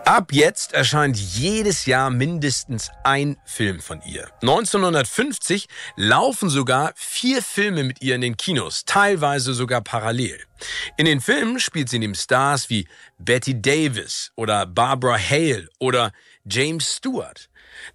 Ab jetzt erscheint jedes Jahr mindestens ein Film von ihr. 1950 laufen sogar 4 Filme mit ihr in den Kinos, teilweise sogar parallel. In den Filmen spielt sie neben Stars wie Bette Davis oder Barbara Hale oder James Stewart.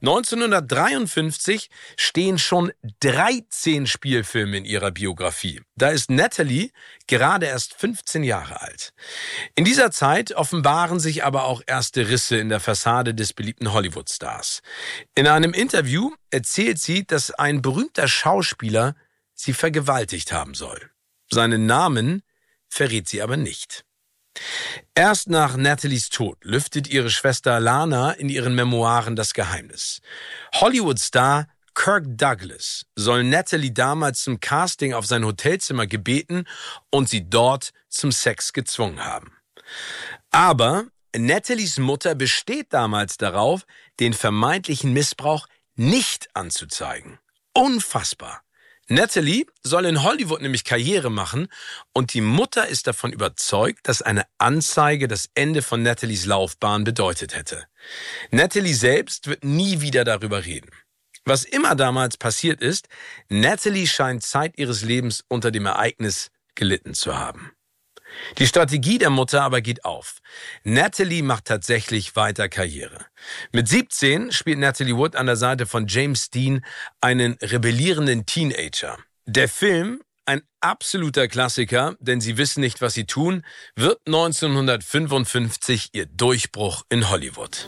1953 stehen schon 13 Spielfilme in ihrer Biografie. Da ist Natalie gerade erst 15 Jahre alt. In dieser Zeit offenbaren sich aber auch erste Risse in der Fassade des beliebten Hollywood-Stars. In einem Interview erzählt sie, dass ein berühmter Schauspieler sie vergewaltigt haben soll. Seinen Namen verrät sie aber nicht. Erst nach Natalies Tod lüftet ihre Schwester Lana in ihren Memoiren das Geheimnis. Hollywood-Star Kirk Douglas soll Natalie damals zum Casting auf sein Hotelzimmer gebeten und sie dort zum Sex gezwungen haben. Aber Natalies Mutter besteht damals darauf, den vermeintlichen Missbrauch nicht anzuzeigen. Unfassbar. Natalie soll in Hollywood nämlich Karriere machen und die Mutter ist davon überzeugt, dass eine Anzeige das Ende von Natalies Laufbahn bedeutet hätte. Natalie selbst wird nie wieder darüber reden. Was immer damals passiert ist, Natalie scheint Zeit ihres Lebens unter dem Ereignis gelitten zu haben. Die Strategie der Mutter aber geht auf. Natalie macht tatsächlich weiter Karriere. Mit 17 spielt Natalie Wood an der Seite von James Dean einen rebellierenden Teenager. Der Film, ein absoluter Klassiker, denn sie wissen nicht, was sie tun, wird 1955 ihr Durchbruch in Hollywood.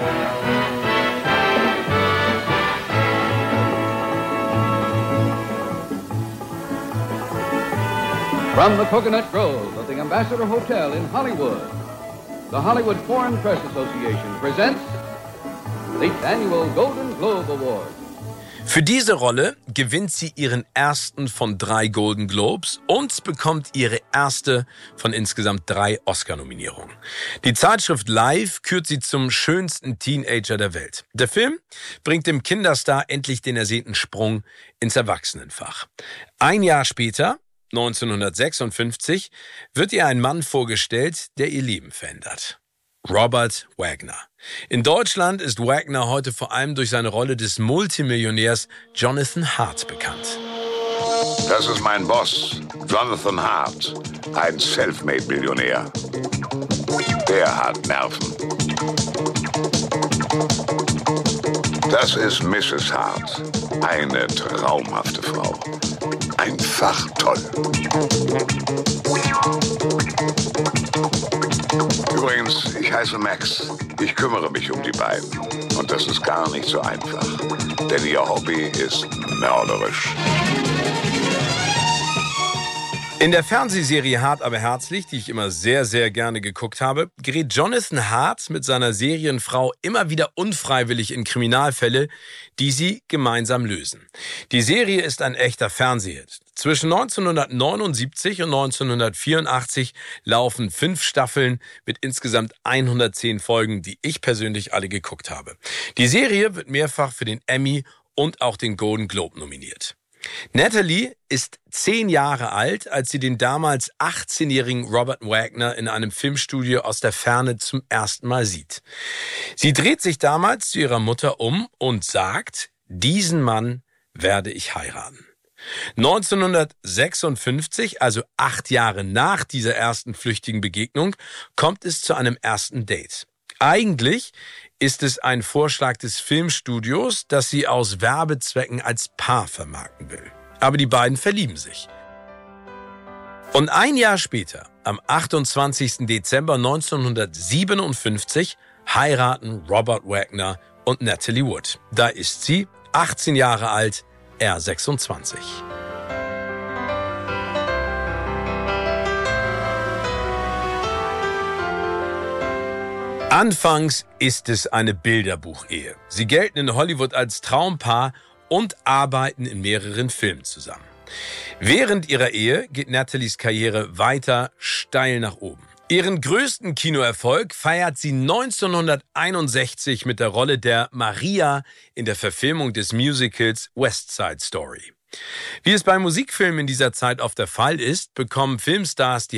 From the Coconut Grove of the Ambassador Hotel in Hollywood, the Hollywood Foreign Press Association presents the annual Golden Globe Award. Für diese Rolle gewinnt sie ihren ersten von 3 Golden Globes und bekommt ihre erste von insgesamt 3 Oscar-Nominierungen. Die Zeitschrift Life kürt sie zum schönsten Teenager der Welt. Der Film bringt dem Kinderstar endlich den ersehnten Sprung ins Erwachsenenfach. Ein Jahr später, 1956, wird ihr ein Mann vorgestellt, der ihr Leben verändert. Robert Wagner. In Deutschland ist Wagner heute vor allem durch seine Rolle des Multimillionärs Jonathan Hart bekannt. Das ist mein Boss, Jonathan Hart, ein Selfmade-Millionär. Der hat Nerven. Das ist Mrs. Hart, eine traumhafte Frau. Einfach toll. Übrigens, ich heiße Max. Ich kümmere mich um die beiden. Und das ist gar nicht so einfach. Denn ihr Hobby ist mörderisch. In der Fernsehserie Hart aber herzlich, die ich immer sehr, sehr gerne geguckt habe, gerät Jonathan Hart mit seiner Serienfrau immer wieder unfreiwillig in Kriminalfälle, die sie gemeinsam lösen. Die Serie ist ein echter Fernsehhit. Zwischen 1979 und 1984 laufen 5 Staffeln mit insgesamt 110 Folgen, die ich persönlich alle geguckt habe. Die Serie wird mehrfach für den Emmy und auch den Golden Globe nominiert. Natalie ist 10 Jahre alt, als sie den damals 18-jährigen Robert Wagner in einem Filmstudio aus der Ferne zum ersten Mal sieht. Sie dreht sich damals zu ihrer Mutter um und sagt, diesen Mann werde ich heiraten. 1956, also 8 Jahre nach dieser ersten flüchtigen Begegnung, kommt es zu einem ersten Date. Eigentlich ist es ein Vorschlag des Filmstudios, das sie aus Werbezwecken als Paar vermarkten will. Aber die beiden verlieben sich. Und ein Jahr später, am 28. Dezember 1957, heiraten Robert Wagner und Natalie Wood. Da ist sie 18 Jahre alt, er 26. Anfangs ist es eine Bilderbuchehe. Sie gelten in Hollywood als Traumpaar und arbeiten in mehreren Filmen zusammen. Während ihrer Ehe geht Natalies Karriere weiter steil nach oben. Ihren größten Kinoerfolg feiert sie 1961 mit der Rolle der Maria in der Verfilmung des Musicals West Side Story. Wie es bei Musikfilmen in dieser Zeit oft der Fall ist, bekommen Filmstars die